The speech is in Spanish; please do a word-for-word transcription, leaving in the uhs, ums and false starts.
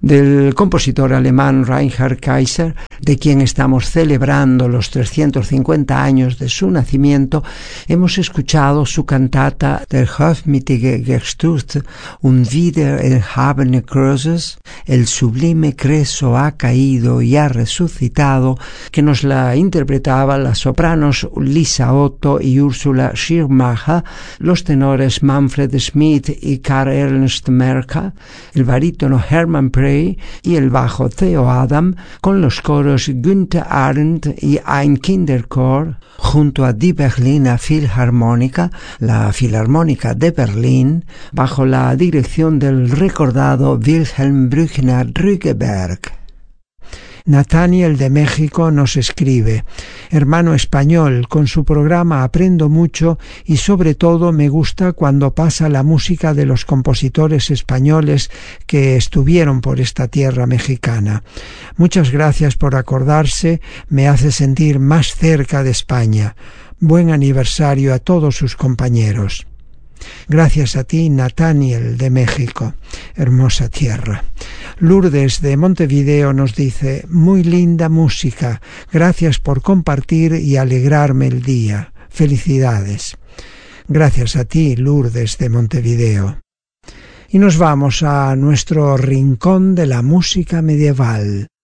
del compositor alemán Reinhard Kaiser, de quien estamos celebrando los trescientos cincuenta años de su nacimiento, hemos escuchado su cantata Der hochmütige gestürzt und wieder erhabene Kreuzes, el sublime Creso ha caído y ha resucitado, que nos la interpretaba las sopranos Lisa Otto y Ursula Schirmacher, los tenores Manfred Schmidt y Karl Ernst Merker, el barítono Hermann Prey y el bajo Theo Adam, con los coros Günther Arendt y Ein Kinderchor, junto a Die Berliner Philharmoniker, la Filarmónica de Berlín, bajo la dirección del recordado Wilhelm Brückner Rügeberg. Nathaniel de México nos escribe: hermano español, con su programa aprendo mucho y sobre todo me gusta cuando pasa la música de los compositores españoles que estuvieron por esta tierra mexicana. Muchas gracias por acordarse, me hace sentir más cerca de España. Buen aniversario a todos sus compañeros. Gracias a ti, Nathaniel de México, hermosa tierra. Lourdes de Montevideo nos dice: muy linda música, gracias por compartir y alegrarme el día. Felicidades. Gracias a ti, Lourdes de Montevideo. Y nos vamos a nuestro rincón de la música medieval.